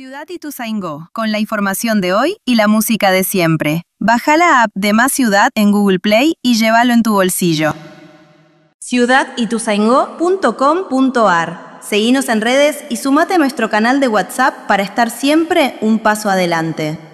Ciudad Ituzaingó, con la información de hoy y la música de siempre. Baja la app de Más Ciudad en Google Play y llévalo en tu bolsillo. ciudadituzaingó.com.ar. Seguinos en redes y sumate a nuestro canal de WhatsApp para estar siempre un paso adelante.